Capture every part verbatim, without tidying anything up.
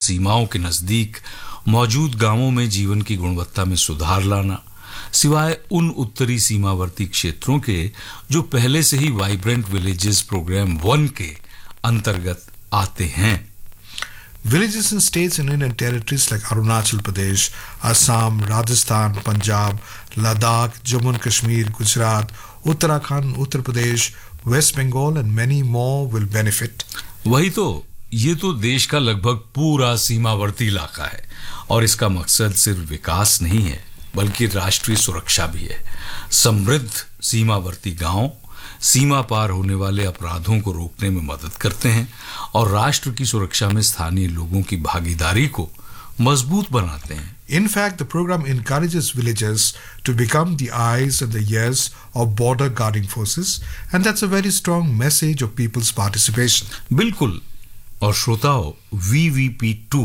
सीमाओं के नजदीक मौजूद गांवों में जीवन की गुणवत्ता में सुधार लाना, सिवाय उन उत्तरी सीमावर्ती क्षेत्रों के जो पहले से ही वाइब्रेंट विलेजेस प्रोग्राम वन के अंतर्गत आते हैं। Villages in states and union territories like Arunachal Pradesh, Assam, Rajasthan, Punjab, Ladakh, Jammu and Kashmir, Gujarat, Uttarakhand, Uttar Pradesh, West Bengal and many more will benefit. वही तो, ये तो देश का लगभग पूरा सीमावर्ती इलाका है और इसका मकसद सिर्फ विकास नहीं है बल्कि राष्ट्रीय सुरक्षा भी है। समृद्ध सीमावर्ती गांव सीमा पार होने वाले अपराधों को रोकने में मदद करते हैं और राष्ट्र की सुरक्षा में स्थानीय लोगों की भागीदारी को मजबूत बनाते हैं। In fact, the program encourages villages to become the eyes and the ears of border guarding forces, and that's a very strong message of people's participation. बिल्कुल, और श्रोताओ, वी वी पी टू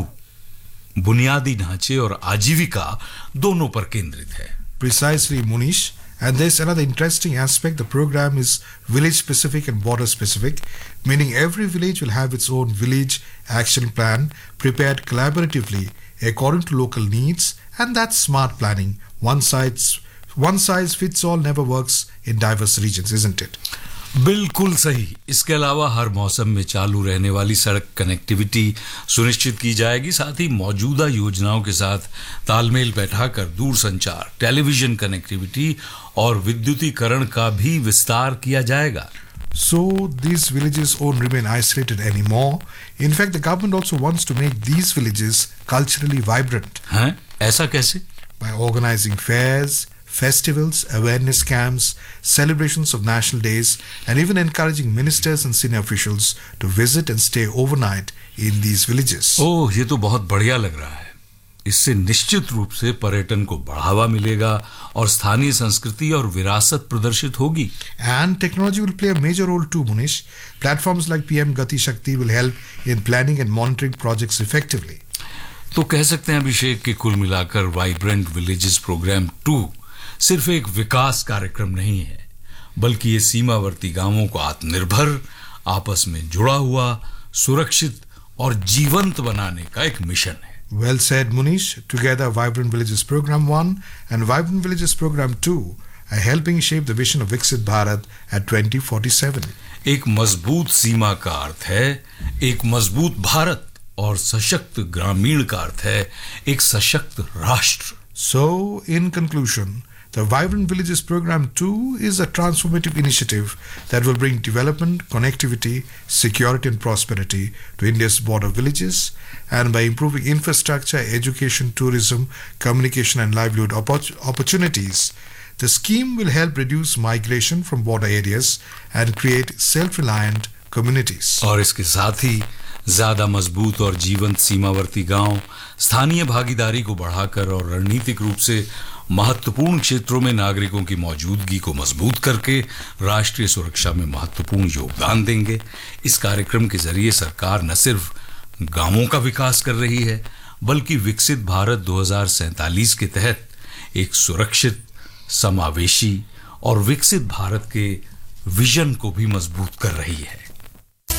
बुनियादी ढांचे और आजीविका दोनों पर केंद्रित है। Precisely, Munish. And there's another interesting aspect. The program is village specific and border specific, meaning every village will have its own village action plan prepared collaboratively according to local needs, and that's smart planning. One size, one size fits all never works in diverse regions, isn't it? बिल्कुल सही। इसके अलावा हर मौसम में चालू रहने वाली सड़क कनेक्टिविटी सुनिश्चित की जाएगी। साथ ही मौजूदा योजनाओं के साथ तालमेल बैठाकर दूरसंचार, टेलीविजन कनेक्टिविटी और विद्युतीकरण का भी विस्तार किया जाएगा। So these villages won't remain isolated anymore. In fact, the government also wants to make these villages culturally vibrant. हैं? ऐसा कैसे? By organizing fairs, festivals, awareness camps, celebrations of national days, and even encouraging ministers and senior officials to visit and stay overnight in these villages. ओह, ये तो बहुत बढ़िया लग रहा है। इससे निश्चित रूप से पर्यटन को बढ़ावा मिलेगा और स्थानीय संस्कृति और विरासत प्रदर्शित होगी। And technology will play a major role too, Munish. Platforms like P M Gati Shakti will help in planning and monitoring projects effectively. तो कह सकते हैं अभिषेक कि कुल मिलाकर वाइब्रेंट विलेजेस प्रोग्राम टू सिर्फ एक विकास कार्यक्रम नहीं है, बल्कि ये सीमावर्ती गांवों को आत्मनिर्भर, आपस में जुड़ा हुआ, सुरक्षित और जीवंत बनाने का एक मिशन है। Well said, Munish. Together, Vibrant Villages Program one and Vibrant Villages Program two are helping shape the vision of Viksit Bharat at twenty forty-seven. एक मजबूत सीमा का अर्थ है एक मजबूत भारत और सशक्त ग्रामीण का अर्थ है एक सशक्त राष्ट्र। So, in conclusion, the Vibrant Villages Program two is a transformative initiative that will bring development, connectivity, security and prosperity to India's border villages, and by improving infrastructure, education, tourism, communication and livelihood oppor- opportunities, the scheme will help reduce migration from border areas and create self-reliant communities. और इसके साथ ही ज्यादा मजबूत और जीवंत सीमावर्ती गांव स्थानीय भागीदारी को बढ़ाकर और रणनीतिक रूप से महत्वपूर्ण क्षेत्रों में नागरिकों की मौजूदगी को मजबूत करके राष्ट्रीय सुरक्षा में महत्वपूर्ण योगदान देंगे। इस कार्यक्रम के जरिए सरकार न सिर्फ गांवों का विकास कर रही है बल्कि विकसित भारत दो हज़ार सैंतालीस के तहत एक सुरक्षित, समावेशी और विकसित भारत के विजन को भी मजबूत कर रही है।